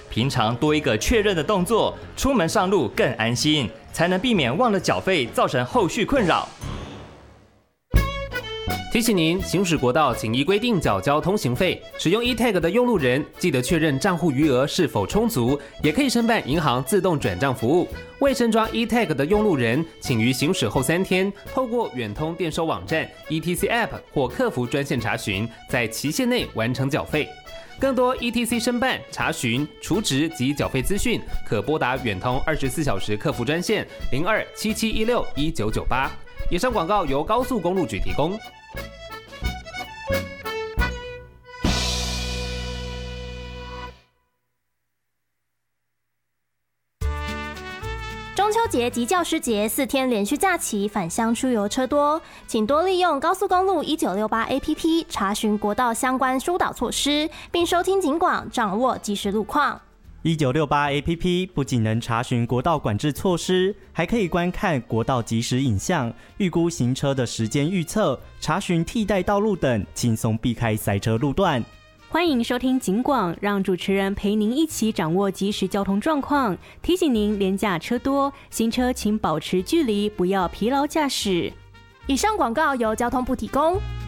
平常多一个确认的动作，出门上路更安心，才能避免忘了缴费造成后续困扰。 提醒您，行驶国道请依规定缴交通行费。使用 eTag 的用路人，记得确认账户余额是否充足，也可以申办银行自动转账服务。未申装 eTag 的用路人，请于行驶后3天，透过远通电收网站、ETC App 或客服专线查询，在期限内完成缴费。更多 ETC 申办、查询、储值及缴费资讯，可拨打远通24小时客服专线0277161998。以上广告由高速公路局提供。 中秋节及教师节4天连续假期，返乡出游车多，请多利用高速公路1968 APP 查询国道相关疏导措施，并收听警广，掌握即时路况。 1968 APP 不仅能查询国道管制措施，还可以观看国道即时影像、预估行车的时间预测、查询替代道路等，轻松避开塞车路段。 欢迎收听警广，让主持人陪您一起掌握即时交通状况，提醒您连假车多，行车请保持距离，不要疲劳驾驶。 以上广告由交通部提供。